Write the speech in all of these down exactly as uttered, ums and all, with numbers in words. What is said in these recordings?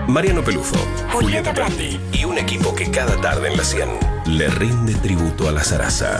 Mariano Pelufo, Julieta Prandi y un equipo que cada tarde en la cien le rinde tributo a la zaraza.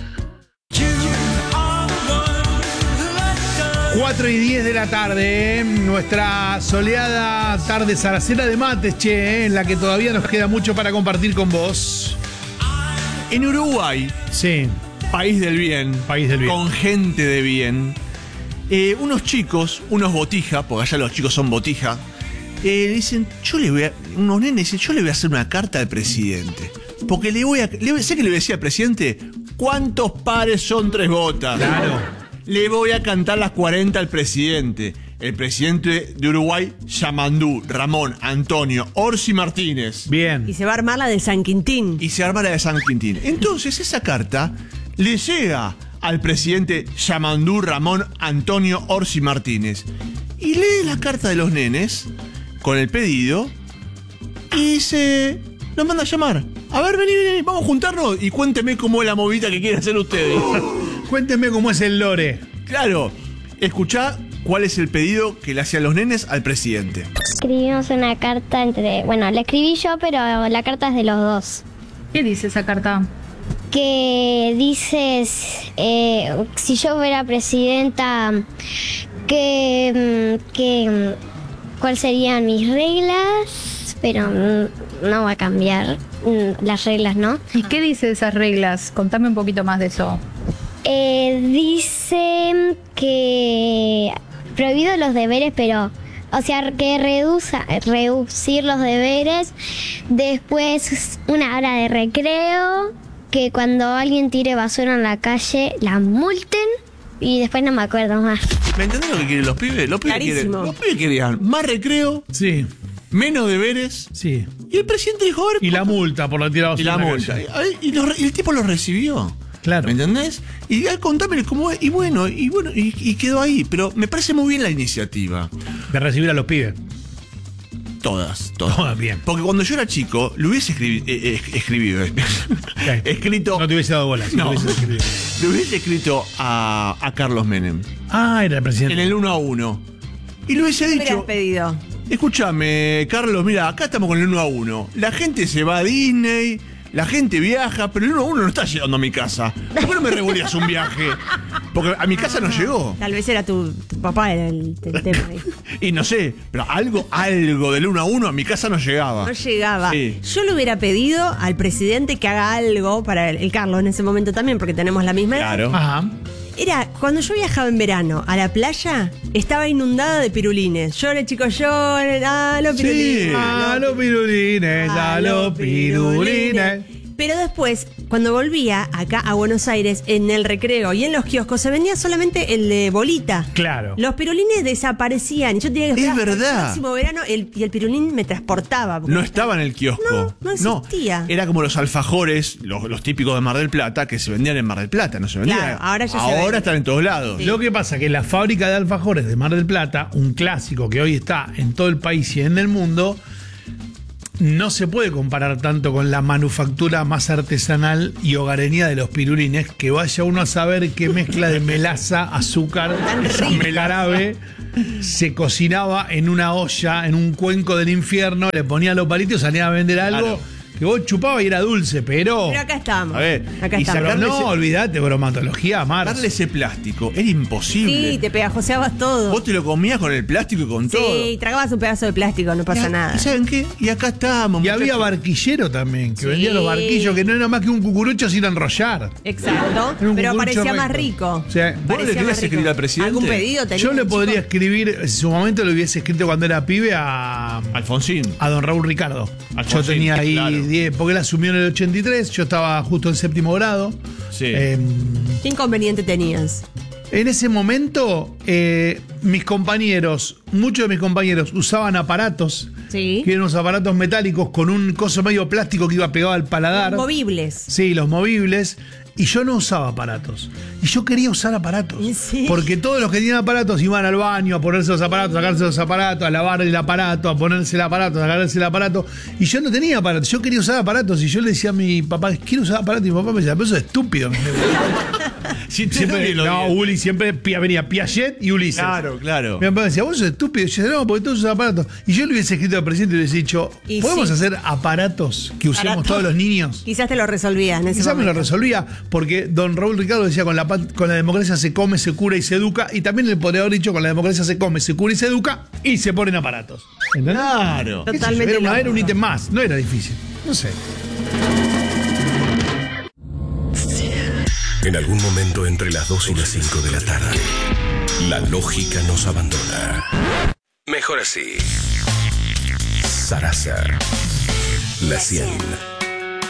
cuatro y diez de la tarde, ¿eh? Nuestra soleada tarde zaracera de mates, che, ¿eh? En la que todavía nos queda mucho para compartir con vos. En Uruguay, sí, país del bien, país del bien, con gente de bien, eh, unos chicos, unos botija, porque allá los chicos son botija, eh, dicen, yo le voy a, unos nenes dicen, yo le voy a hacer una carta al presidente, porque le voy a, le, ¿sé que le voy a decir al presidente? ¿Cuántos pares son tres botas? Claro. Le voy a cantar las cuarenta al presidente. El presidente de Uruguay, Yamandú, Ramón, Antonio, Orsi Martínez. Bien. Y se va a armar la de San Quintín. Y se arma la de San Quintín. Entonces esa carta le llega al presidente Yamandú, Ramón, Antonio, Orsi Martínez. Y lee la carta de los nenes con el pedido y dice, nos manda a llamar. A ver, vení, vení, vamos a juntarnos y cuénteme cómo es la movida que quieren hacer ustedes. Cuéntenme cómo es el lore. Claro, escuchá cuál es el pedido que le hacían los nenes al presidente. Escribimos una carta entre... Bueno, la escribí yo, pero la carta es de los dos. ¿Qué dice esa carta? Que dices, eh, si yo fuera presidenta, que, que cuáles serían mis reglas, pero no va a cambiar las reglas, ¿no? ¿Y qué dice esas reglas? Contame un poquito más de eso. Eh, dice que prohibido los deberes, pero, o sea, que reduza, reducir los deberes, después una hora de recreo, que cuando alguien tire basura en la calle la multen y después no me acuerdo más. ¿Me entendés lo que quieren los pibes? Los pibes, quieren, los pibes querían más recreo, sí, menos deberes, sí. Y el presidente dijo, a ver, y la multa por la tirada y la multa. Y, y, lo, y el tipo lo recibió. Claro. ¿Me entendés? Y ah, contame cómo es. Y bueno, y bueno, y, y quedó ahí. Pero me parece muy bien la iniciativa. De recibir a los pibes. Todas, todas. Todas bien. Porque cuando yo era chico, lo hubiese escribi eh, eh, escribido. Okay. Escrito. No te hubiese dado bolas. Si no. lo hubiese escrito. Le hubiese escrito a, a Carlos Menem. Ah, era el presidente. En el uno a uno. Y le hubiese dicho. ¿Qué me pedido? Escúchame, Carlos, mira, acá estamos con el uno a uno. La gente se va a Disney. La gente viaja, pero el uno a uno no está llegando a mi casa. ¿Por qué no me revolías un viaje? Porque a mi casa no llegó. Tal vez era tu, tu papá era el, el tema ahí. Y no sé, pero algo, algo del uno a uno a mi casa no llegaba. No llegaba. Sí. Yo le hubiera pedido al presidente que haga algo para el, el Carlos en ese momento también, porque tenemos la misma edad. Claro. Ajá. Era, cuando yo viajaba en verano a la playa, estaba inundada de pirulines. Lloren, chicos, lloren. Ah, los pirulines. Sí. A los pirulines, a los pirulines. Pero después, cuando volvía acá a Buenos Aires, en el recreo y en los kioscos, se vendía solamente el de bolita. Claro. Los pirulines desaparecían. Y yo tenía que Es esperar hasta verdad. el próximo verano el, y el pirulín me transportaba. porque- No estaba en el kiosco. No, no existía. Era como los alfajores, los, los típicos de Mar del Plata, que se vendían en Mar del Plata, no se vendían. Claro, ahora ya se Ahora vende. están en todos lados. Sí. Lo que pasa es que la fábrica de alfajores de Mar del Plata, un clásico que hoy está en todo el país y en el mundo, no se puede comparar tanto con la manufactura más artesanal y hogareña de los pirulines, que vaya uno a saber qué mezcla de melaza, azúcar, jarabe se cocinaba en una olla, en un cuenco del infierno, le ponía los palitos, salía a vender algo. Claro. Que vos chupabas y era dulce, pero... Pero acá estamos. A ver, acá y estamos. Pero sacarle no, ese- olvidate, bromatología, Marx. Darle ese plástico era imposible. Sí, te pegajoseabas todo. Vos te lo comías con el plástico y con todo. Sí, tragabas un pedazo de plástico, no pasa Y a- nada. ¿Y saben qué? Y acá estamos. Y había muchachos. barquillero también, que Sí. vendía los barquillos, que no era más que un cucurucho sin enrollar. Exacto. Era un Pero cucurucho parecía más recto. rico. O sea, ¿Vos le Parecía querías más rico. escribir al presidente? ¿Algún pedido tenías, yo le podría chico? escribir, en su momento lo hubiese escrito cuando era pibe a, Alfonsín. a don Raúl Ricardo. Alfonsín, yo tenía ahí claro. diez, porque él asumió en el ochenta y tres, yo estaba justo en séptimo grado. Sí. Eh, ¿Qué inconveniente tenías? En ese momento, eh, mis compañeros, muchos de mis compañeros usaban aparatos, Sí. que eran unos aparatos metálicos con un coso medio plástico que iba pegado al paladar. Movibles. Sí, los movibles. Y yo no usaba aparatos. Y yo quería usar aparatos. Sí. Porque todos los que tenían aparatos iban al baño a ponerse los aparatos, a sacarse los aparatos, a lavar el aparato, a ponerse el aparato, a sacarse el aparato. Y yo no tenía aparatos. Yo quería usar aparatos. Y yo le decía a mi papá, quiero usar aparatos. Y mi papá me decía, pero eso es estúpido. Si te Siempre, doy los no, diez. Uli siempre pi- venía Piaget y Ulises. Claro, claro. Mi papá decía, vos sos estúpido. Y yo decía, no, porque todos esos aparatos. Y yo le hubiese escrito al presidente y le hubiese dicho, Y ¿podemos sí. hacer aparatos que usemos Aparatos. todos los niños? Quizás te lo resolvía en ese Quizás me lo momento. resolvía, porque don Raúl Ricardo decía, con la, pat- con la democracia se come, se cura y se educa, y también le podría haber dicho, con la democracia se come, se cura y se educa, y se ponen aparatos. ¿Entendés? Claro. ¿Qué sé yo? Totalmente Era, una- era un lógico. ítem más, no era difícil. No sé. En algún momento entre las dos y las cinco de la tarde, la lógica nos abandona. Mejor así. Sarasa. La cien.